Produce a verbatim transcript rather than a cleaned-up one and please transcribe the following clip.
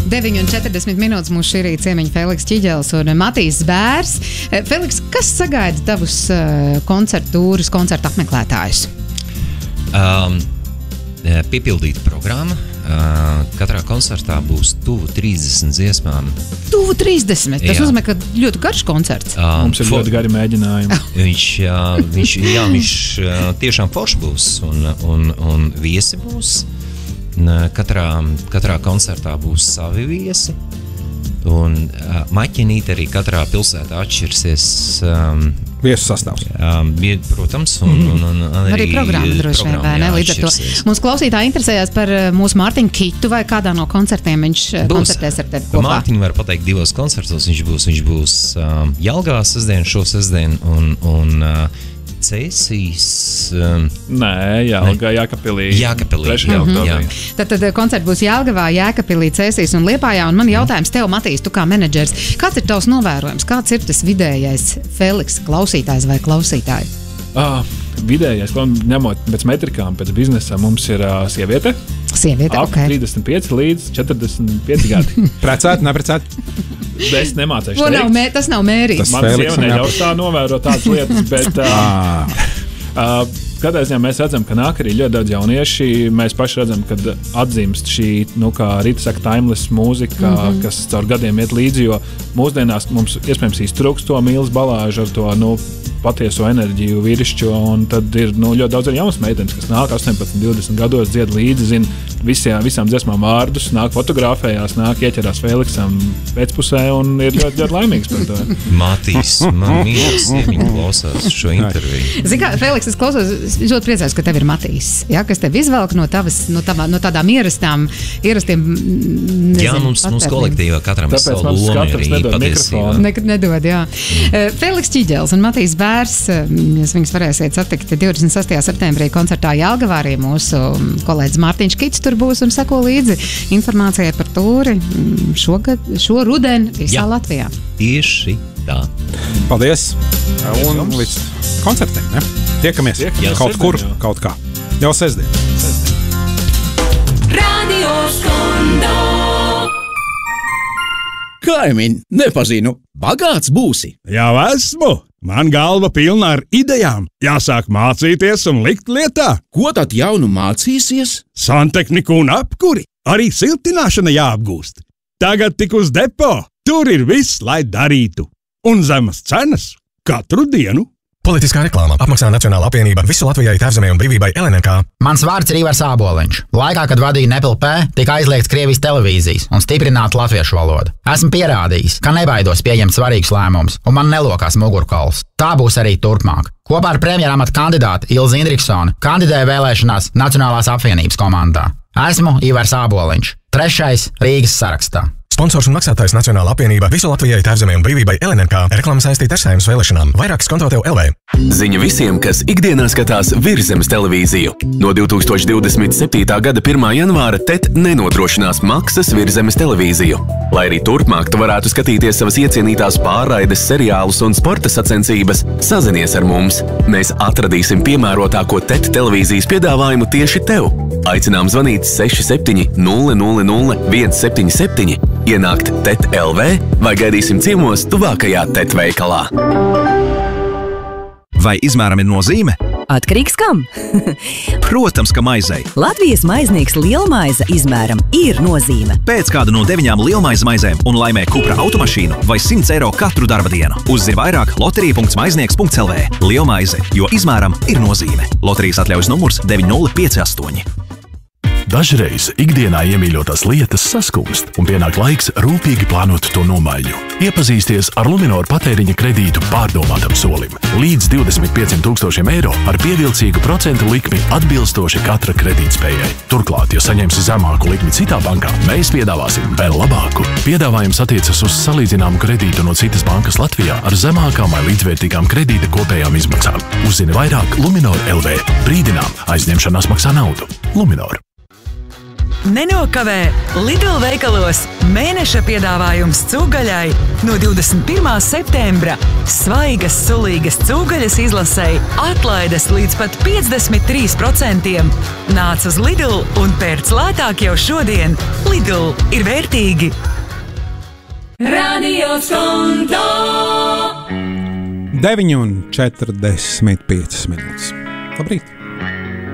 deviņi un četrdesmit minūtes mūsu šī rīta ciemiņi Feliks Ķiģels un Matīs Bērs. Feliks, kas sagaida tavus uh, koncertu tūrus, koncertu apmeklētājus? Um, piepildīta programma. Uh, katrā koncertā būs tuvu trīsdesmit dziesmām. Tuvu trīsdesmit? Tas jā. Nozīmē, ka ļoti garš koncerts. Uh, Mums ir for... ļoti gari mēģinājumi. viņš, uh, viņš, jā, viņš uh, tiešām forši būs un, un, un viesi būs. Katrā, katrā koncertā būs savi viesi. Un uh, maķinīt arī katrā pilsētā atšķirsies um, viesu sastāvs. Um, protams, un, mm. un, un, un arī, arī programma droši vien, vai ne? Līdz ar to mūsu klausītāji interesējās par mūsu Mārtiņu Kitu, vai kādā no koncertiem viņš būs. Koncertēs ar tevi kopā. Mārtiņu var pateikt divos koncertos, viņš būs, viņš būs um, Jelgavā sestdien, šo sestdien, un, un uh, Cēsīs... Um, Nē, Jelgavā, Jēkabpilī. Jēkabpilī, jā. jā. Tad, tad koncerts būs Jelgavā, Jēkabpilī, Cēsīs un Liepājā. Un man jautājums tev, Matīs, tu kā menedžers, kāds ir tavs novērojums? Kāds ir tas vidējais Feliks klausītājs vai klausītāji? Ah, vidējais, ņemot pēc metrikām, pēc biznesa, mums ir uh, sieviete. Sieviete, ap ok. trīsdesmit pieci līdz četrdesmit pieci gadi. Precēt, neprecēt? Es nemācēšu teikt. Nav mē, tas nav mērījis. Man sieva neļaus tā novērot tādas lietas, bet uh, uh, katrā ziņā mēs redzam, ka nāk arī ļoti daudz jaunieši. Mēs paši redzam, ka atzīmst šī, nu, kā Rita saka, timeless mūzika, mm-hmm. kas caur gadiem iet līdzi, jo mūsdienās mums iespējams iztrūkst to mīlas balāžu ar to, nu, patieso enerģiju, vīrišķo, un tad ir, nu, ļoti daudz arī jaunas meitenes, kas nāk astoņpadsmit, divdesmit gados, dzied līdzi, zina visām, visām dziesmām vārdus, nāk fotografējās, nāk ieķerās Feliksam pēcpusē un ir ļoti, ļoti laimīgs par to. Matīs, man mīļās, ja viņi klausās šo interviju. Zini kā, Feliks, es klausos, es ļoti priecājos, ka tev ir Matīs, ja, kas tev izvelk no tavas, no, tavā, no tādām ierastām, ierastiem, nezinu, jā, mums, mums kolektīvā katram ir savu lomu arī patiesībā. Nekad nedod, jā. Mm. Feliks Ķiģels un Matīs Bērs, jūs viņus varēsiet satikt divdesmit sastajā septembrī koncertā Jelgavā, arī mūsu kolēģis Mārtiņš Kits tur būs un seko līdzi informācijai par tūri šogad, šo rudeni visā jā. Latvijā. Tieši tā. Paldies. Un līdz koncertiem, ne? Tiekamies Tiekamies kaut sestdien, kur, jau. kaut kā. Jau sestdien. Radio Skondo. Kaimiņ, nepazinu, bagāts būsi. Jau esmu. Man galva pilna ar idejām. Jāsāk mācīties un likt lietā. Ko tad jaunu mācīsies? Santehniku un apkuri. Arī siltināšana jāapgūst. Tagad tik uz depo. Tur ir viss, lai darītu. Un zemas cenas katru dienu. Politiskā reklāma apmaksā Nacionāla apvienība visu Latvijai, Tēvzemei un brīvībai L N K. Mans vārds ir Ivars Āboliņš. Laikā, kad vadīju Nepal P, tika aizliegts Krievijas televīzijas un stiprināta latviešu valoda. Esmu pierādījis, ka nebaidos pieņemt svarīgus lēmumus, un man nelokās mugurkauls. Tā būs arī turpmāk. Kopā ar premjeramata kandidātu Ilzi Indriksoni kandidēju vēlēšanās Nacionālās apvienības komandā. Esmu Ivars Āboliņš, trešais Rīgas sarakstā. Sponsors un maksātājs Nacionāla apvienība visu Latvijai, Tēvzemei un brīvībai L N K. Reklāma saistīta ar Saeimas vēlēšanām. Vairāk skonto tev L V. Ziņa visiem, kas ikdienā skatās Virszemes televīziju. No divi tūkstoši divdesmit septītā gada pirmā janvāra T E T nenodrošinās maksas Virszemes televīziju. Lai arī turpmāk tu varētu skatīties savas iecienītās pārraides, seriālus un sporta sacensības, sazinies ar mums. Mēs atradīsim piemērotāko T E T televīzijas piedāvājumu tieši tev. Aicinām zvanīt seši septiņi nulle nulle nulle viens septiņi septiņi, ienākt T E T L V vai gaidīsim ciemos tuvākajā T E T veikalā. Vai izmēram ir nozīme? Atkarīgs kam? Protams, ka maizei. Latvijas maiznieks Lielmaize izmēram ir nozīme. Pēc kādu no deviņām lielmaize maizēm un laimē Cupra automašīnu vai simts eiro katru darba dienu. Uzzini vairāk loterija punkts maiznieks punkts L V. Lielmaize, jo izmēram ir nozīme. Loterijas atļaujas numurs deviņi nulle pieci astoņi. Dažreiz ikdienā iemīļotās lietas saskumst, un pienāk laiks rūpīgi plānot to nomaiņu. Iepazīsties ar Luminor patēriņa kredītu pārdomātam solim. Līdz divdesmit pieciem tūkstošiem eiro ar pievilcīgu procentu likmi atbilstoši katra kredītspējai. Turklāt, ja saņemsi zemāku likmi citā bankā, mēs piedāvāsim vēl labāku. Piedāvājums attiecas uz salīdzināmu kredītu no citas bankas Latvijā ar zemākām vai līdzvērtīgām kredīta kopējām izmaksām. Uzzini vairāk Luminor L V. Brīdinām, aizņemšanās maksā naudu. Luminor. Nenokavē Lidl veikalos mēneša piedāvājums cūgaļai no divdesmit pirmā septembra. Svaigas, sulīgas cūgaļas izlasei atlaides līdz pat piecdesmit trīs procentiem. Nāc uz Lidl un pērc lētāk jau šodien. Lidl ir vērtīgi. Radio Skonto! deviņi un četrdesmit piecas minūtes. Labrīt!